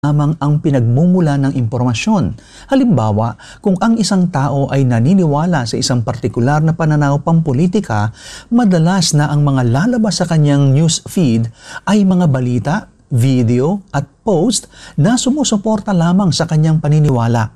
lamang ang pinagmumula ng impormasyon. Halimbawa, kung ang isang tao ay naniniwala sa isang partikular na pananaw pampolitika, madalas na ang mga lalabas sa kanyang news feed ay mga balita, video at post na sumusuporta lamang sa kanyang paniniwala.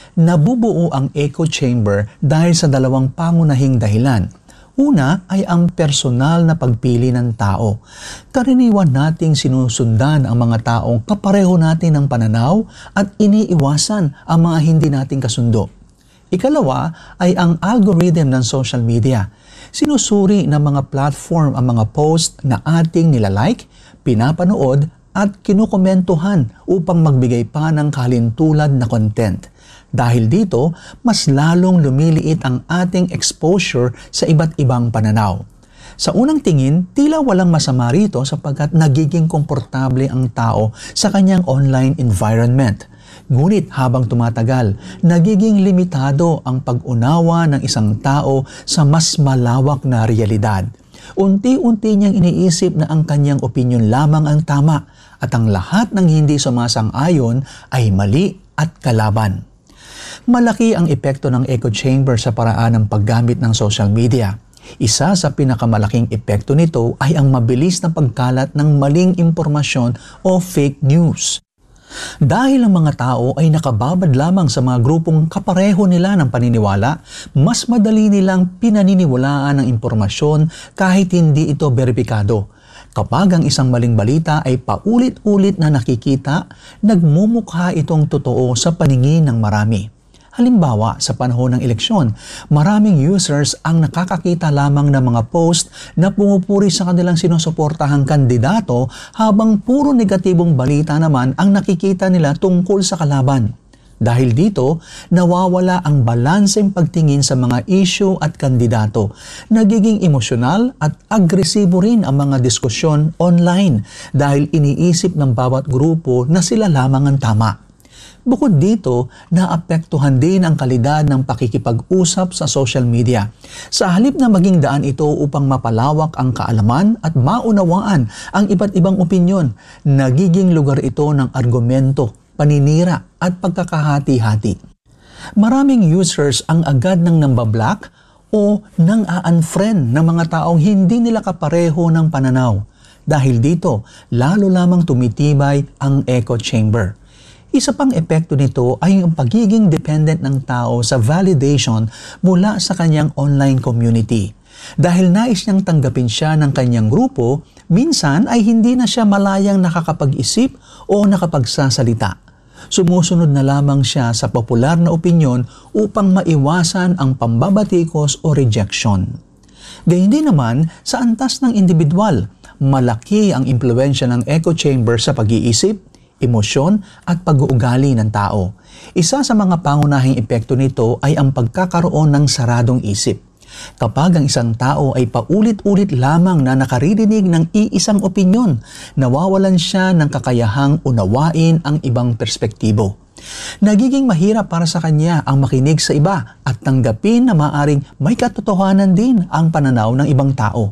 Nabubuo ang echo chamber dahil sa dalawang pangunahing dahilan. Una ay ang personal na pagpili ng tao. Karaniwan nating sinusundan ang mga taong kapareho natin ng pananaw at iniiwasan ang mga hindi nating kasundo. Ikalawa ay ang algorithm ng social media. Sinusuri ng mga platform ang mga post na ating nilalike, pinapanood at kinukomentuhan upang magbigay pa ng kalintulad na content. Dahil dito, mas lalong lumiliit ang ating exposure sa iba't ibang pananaw. Sa unang tingin, tila walang masama rito sapagkat nagiging komportable ang tao sa kanyang online environment. Ngunit habang tumatagal, nagiging limitado ang pag-unawa ng isang tao sa mas malawak na realidad. Unti-unti niyang iniisip na ang kanyang opinyon lamang ang tama at ang lahat ng hindi sumasang-ayon ay mali at kalaban. Malaki ang epekto ng echo chamber sa paraan ng paggamit ng social media. Isa sa pinakamalaking epekto nito ay ang mabilis na pagkalat ng maling impormasyon o fake news. Dahil ang mga tao ay nakababad lamang sa mga grupong kapareho nila ng paniniwala, mas madali nilang pinaniniwalaan ang impormasyon kahit hindi ito beripikado. Kapag ang isang maling balita ay paulit-ulit na nakikita, nagmumukha itong totoo sa paningin ng marami. Halimbawa, sa panahon ng eleksyon, maraming users ang nakakakita lamang ng mga post na pumupuri sa kanilang sinusuportahang kandidato habang puro negatibong balita naman ang nakikita nila tungkol sa kalaban. Dahil dito, nawawala ang balanseng pagtingin sa mga issue at kandidato. Nagiging emosyonal at agresibo rin ang mga diskusyon online dahil iniisip ng bawat grupo na sila lamang ang tama. Bukod dito, naapektuhan din ang kalidad ng pakikipag-usap sa social media. Sa halip na maging daan ito upang mapalawak ang kaalaman at maunawaan ang iba't ibang opinyon, nagiging lugar ito ng argumento, paninira at pagkakahati-hati. Maraming users ang agad ng nambablock o nang a-unfriend ng mga taong hindi nila kapareho ng pananaw. Dahil dito, lalo lamang tumitibay ang echo chamber. Isa pang epekto nito ay ang pagiging dependent ng tao sa validation mula sa kanyang online community. Dahil nais niyang tanggapin siya ng kanyang grupo, minsan ay hindi na siya malayang nakakapag-isip o nakapagsasalita. Sumusunod na lamang siya sa popular na opinyon upang maiwasan ang pambabatikos o rejection. Gayun din naman sa antas ng individual, malaki ang impluwensya ng echo chamber sa pag-iisip, emosyon at pag-uugali ng tao. Isa sa mga pangunahing epekto nito ay ang pagkakaroon ng saradong isip. Kapag ang isang tao ay paulit-ulit lamang na nakaririnig ng iisang opinyon, nawawalan siya ng kakayahang unawain ang ibang perspektibo. Nagiging mahirap para sa kanya ang makinig sa iba at tanggapin na maaring may katotohanan din ang pananaw ng ibang tao.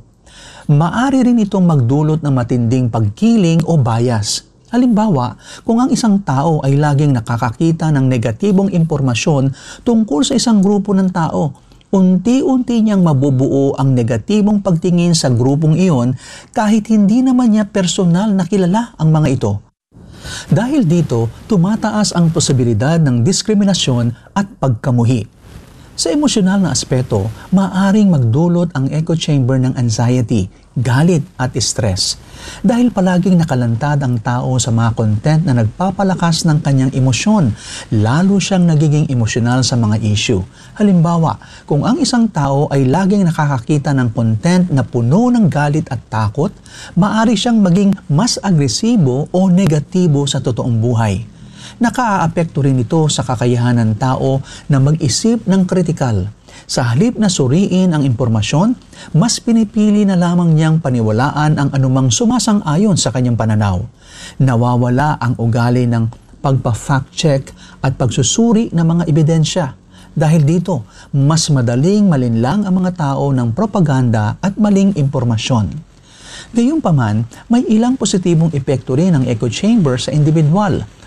Maari rin itong magdulot ng matinding pagkiling o bias. Halimbawa, kung ang isang tao ay laging nakakakita ng negatibong impormasyon tungkol sa isang grupo ng tao, unti-unti niyang mabubuo ang negatibong pagtingin sa grupong iyon kahit hindi naman niya personal na kilala ang mga ito. Dahil dito, tumataas ang posibilidad ng diskriminasyon at pagkamuhi. Sa emosyonal na aspeto, maaaring magdulot ang echo chamber ng anxiety, galit at stress. Dahil palaging nakalantad ang tao sa mga content na nagpapalakas ng kanyang emosyon, lalo siyang nagiging emosyonal sa mga issue. Halimbawa, kung ang isang tao ay laging nakakakita ng content na puno ng galit at takot, maaari siyang maging mas agresibo o negatibo sa totoong buhay. Nakaaapekto rin ito sa kakayahan ng tao na mag-isip ng kritikal. Sa halip na suriin ang impormasyon, mas pinipili na lamang niyang paniwalaan ang anumang sumasang-ayon sa kanyang pananaw. Nawawala ang ugali ng pagpa-fact check at pagsusuri ng mga ebidensya. Dahil dito, mas madaling malinlang ang mga tao ng propaganda at maling impormasyon. Gayunpaman, may ilang positibong epekto rin ng echo chamber sa individual.